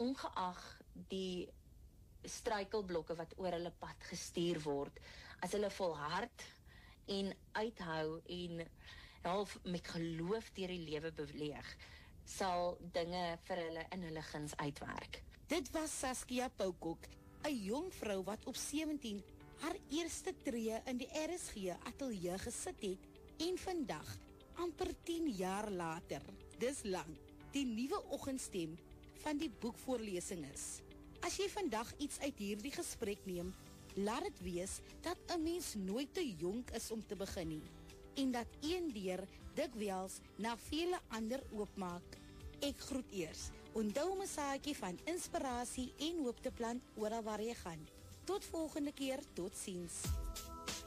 ongeag die struikelblokke wat oor hulle pad gestuur word, as hulle volhard en uithou en half met geloof deur die lewe beweeg, sal dinge vir hulle in hulle guns uitwerk. Dit was Saskia Poukok, 'n jong vrou wat op 17 haar eerste tree in die RSG ateljee gesit het en vandag, amper 10 jaar later, dis lang, die nuwe oggendstem van die boekvoorlesing is. As jy vandag iets uit hierdie gesprek neem, laat dit wees dat 'n mens nooit te jonk is om te begin nie, en dat een deur dikwels na vele ander oopmaak. Ek groet eers, onthou om 'n saadjie van inspirasie en hoop te plant oral waar jy gaan. Tot volgende keer, totsiens.